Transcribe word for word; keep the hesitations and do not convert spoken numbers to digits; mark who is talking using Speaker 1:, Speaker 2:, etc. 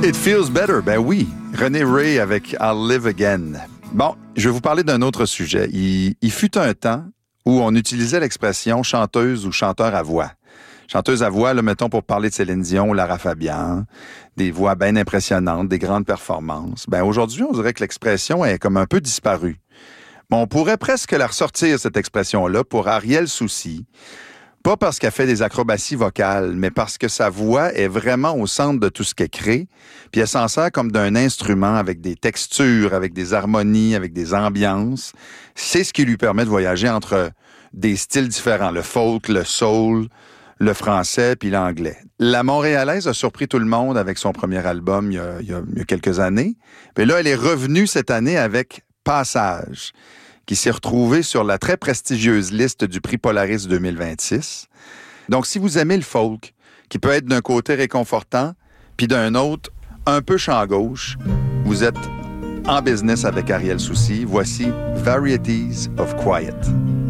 Speaker 1: It feels better, ben oui. René Ray avec I'll Live Again. Bon, je vais vous parler d'un autre sujet. Il, il fut un temps où on utilisait l'expression chanteuse ou chanteur à voix. Chanteuse à voix, là, mettons, pour parler de Céline Dion ou Lara Fabian, des voix bien impressionnantes, des grandes performances. Ben aujourd'hui, on dirait que l'expression est comme un peu disparue. Bon, on pourrait presque la ressortir, cette expression-là, pour Ariel Soucy. Pas parce qu'elle fait des acrobaties vocales, mais parce que sa voix est vraiment au centre de tout ce qu'elle crée, puis elle s'en sert comme d'un instrument avec des textures, avec des harmonies, avec des ambiances. C'est ce qui lui permet de voyager entre des styles différents, le folk, le soul, le français puis l'anglais. La Montréalaise a surpris tout le monde avec son premier album il y a, il y a, il y a quelques années. Puis là, elle est revenue cette année avec Passage, qui s'est retrouvée sur la très prestigieuse liste du prix Polaris deux mille vingt-six. Donc, si vous aimez le folk, qui peut être d'un côté réconfortant, puis d'un autre un peu champ gauche, vous êtes en business avec Ariel Soucy. Voici Varieties of Quiet.